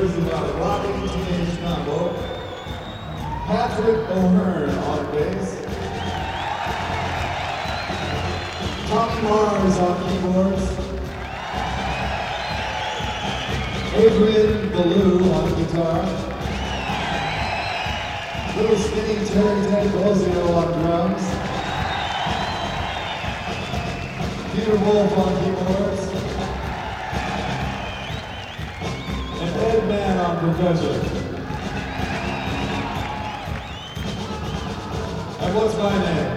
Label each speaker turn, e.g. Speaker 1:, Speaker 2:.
Speaker 1: Stories about a rocking teenage combo. Patrick O'Hearn on bass. Tommy Mars on keyboards. Adrian Ballou on guitar. Little skinny Terry Ted Bozio on drums. Peter Wolf on keyboards. And Ed Mann on percussion. And what's my name?